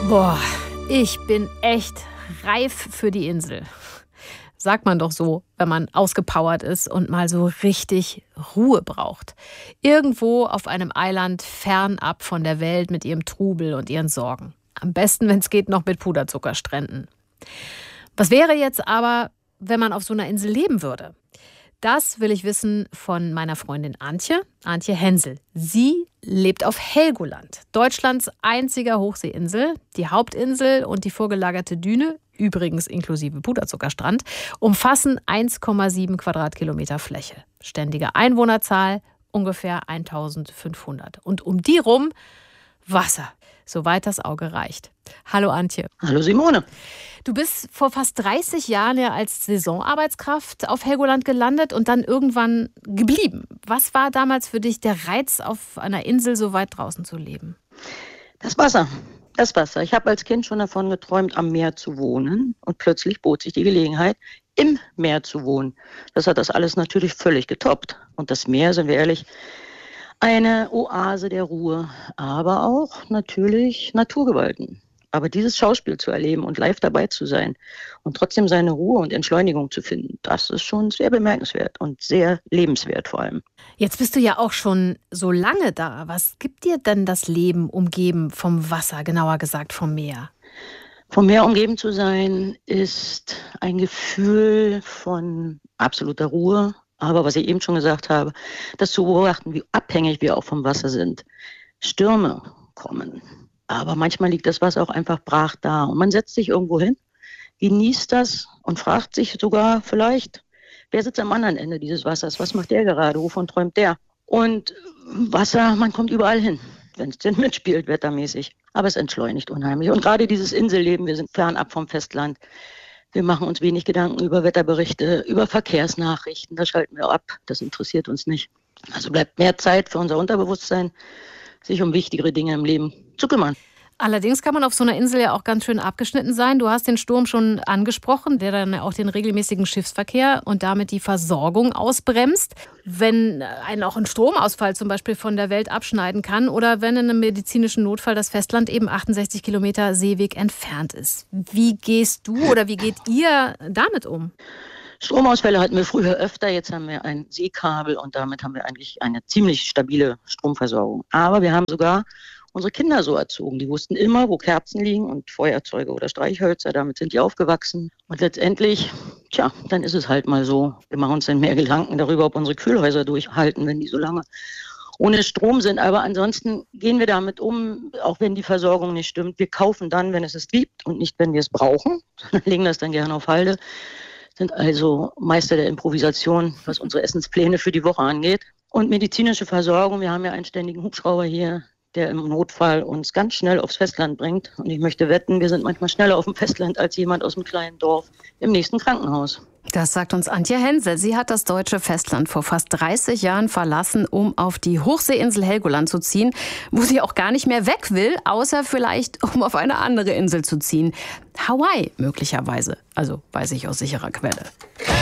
Boah, ich bin echt reif für die Insel. Sagt man doch so, wenn man ausgepowert ist und mal so richtig Ruhe braucht. Irgendwo auf einem Eiland fernab von der Welt mit ihrem Trubel und ihren Sorgen. Am besten, wenn es geht, noch mit Puderzuckerstränden. Was wäre jetzt aber, wenn man auf so einer Insel leben würde? Das will ich wissen von meiner Freundin Antje Hensel. Sie lebt auf Helgoland, Deutschlands einziger Hochseeinsel. Die Hauptinsel und die vorgelagerte Düne, übrigens inklusive Puderzuckerstrand, umfassen 1,7 Quadratkilometer Fläche. Ständige Einwohnerzahl ungefähr 1500. Und um die rum Wasser, soweit das Auge reicht. Hallo Antje. Hallo Simone. Du bist vor fast 30 Jahren ja als Saisonarbeitskraft auf Helgoland gelandet und dann irgendwann geblieben. Was war damals für dich der Reiz, auf einer Insel so weit draußen zu leben? Das Wasser. Ich habe als Kind schon davon geträumt, am Meer zu wohnen. Und plötzlich bot sich die Gelegenheit, im Meer zu wohnen. Das hat das alles natürlich völlig getoppt. Und das Meer, sind wir ehrlich, eine Oase der Ruhe, aber auch natürlich Naturgewalten. Aber dieses Schauspiel zu erleben und live dabei zu sein und trotzdem seine Ruhe und Entschleunigung zu finden, das ist schon sehr bemerkenswert und sehr lebenswert vor allem. Jetzt bist du ja auch schon so lange da. Was gibt dir denn das Leben umgeben vom Wasser, genauer gesagt vom Meer? Vom Meer umgeben zu sein, ist ein Gefühl von absoluter Ruhe. Aber was ich eben schon gesagt habe, das zu beobachten, wie abhängig wir auch vom Wasser sind. Stürme kommen. Aber manchmal liegt das Wasser auch einfach brach da. Und man setzt sich irgendwo hin, genießt das und fragt sich sogar vielleicht, wer sitzt am anderen Ende dieses Wassers? Was macht der gerade? Wovon träumt der? Und Wasser, man kommt überall hin, wenn es denn mitspielt, wettermäßig. Aber es entschleunigt unheimlich. Und gerade dieses Inselleben, wir sind fernab vom Festland. Wir machen uns wenig Gedanken über Wetterberichte, über Verkehrsnachrichten. Das schalten wir ab. Das interessiert uns nicht. Also bleibt mehr Zeit für unser Unterbewusstsein, sich um wichtigere Dinge im Leben zu kümmern. Allerdings kann man auf so einer Insel ja auch ganz schön abgeschnitten sein. Du hast den Sturm schon angesprochen, der dann auch den regelmäßigen Schiffsverkehr und damit die Versorgung ausbremst. Wenn einen auch ein Stromausfall zum Beispiel von der Welt abschneiden kann oder wenn in einem medizinischen Notfall das Festland eben 68 Kilometer Seeweg entfernt ist. Wie gehst du oder wie geht ihr damit um? Stromausfälle hatten wir früher öfter, jetzt haben wir ein Seekabel und damit haben wir eigentlich eine ziemlich stabile Stromversorgung. Aber wir haben sogar unsere Kinder so erzogen. Die wussten immer, wo Kerzen liegen und Feuerzeuge oder Streichhölzer, damit sind die aufgewachsen. Und letztendlich, dann ist es halt mal so. Wir machen uns dann mehr Gedanken darüber, ob unsere Kühlhäuser durchhalten, wenn die so lange ohne Strom sind. Aber ansonsten gehen wir damit um, auch wenn die Versorgung nicht stimmt. Wir kaufen dann, wenn es es gibt und nicht, wenn wir es brauchen. Legen das dann gerne auf Halde. Sind also Meister der Improvisation, was unsere Essenspläne für die Woche angeht. Und medizinische Versorgung, wir haben ja einen ständigen Hubschrauber hier, der im Notfall uns ganz schnell aufs Festland bringt. Und ich möchte wetten, wir sind manchmal schneller auf dem Festland als jemand aus einem kleinen Dorf im nächsten Krankenhaus. Das sagt uns Antje Hensel. Sie hat das deutsche Festland vor fast 30 Jahren verlassen, um auf die Hochseeinsel Helgoland zu ziehen, wo sie auch gar nicht mehr weg will, außer vielleicht, um auf eine andere Insel zu ziehen. Hawaii möglicherweise. Also weiß ich aus sicherer Quelle.